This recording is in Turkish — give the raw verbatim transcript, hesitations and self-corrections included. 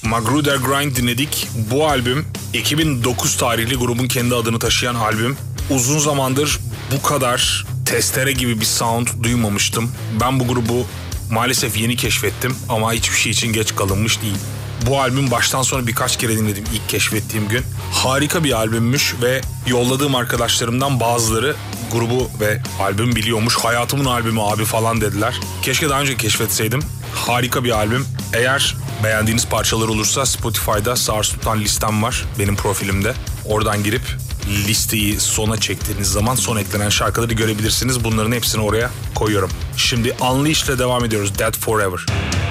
Magruder Grind dinledik. Bu albüm iki bin dokuz tarihli grubun kendi adını taşıyan albüm. Uzun zamandır bu kadar testere gibi bir sound duymamıştım. Ben bu grubu maalesef yeni keşfettim ama hiçbir şey için geç kalınmış değil. Bu albüm baştan sona birkaç kere dinledim ilk keşfettiğim gün. Harika bir albümmüş ve yolladığım arkadaşlarımdan bazıları grubu ve albüm biliyormuş. Hayatımın albümü abi falan dediler. Keşke daha önce keşfetseydim. Harika bir albüm. Eğer beğendiğiniz parçalar olursa Spotify'da Sars Sultan listem var benim profilimde. Oradan girip listeyi sona çektiğiniz zaman son eklenen şarkıları görebilirsiniz. Bunların hepsini oraya koyuyorum. Şimdi Unleashed'le devam ediyoruz. Dead Forever.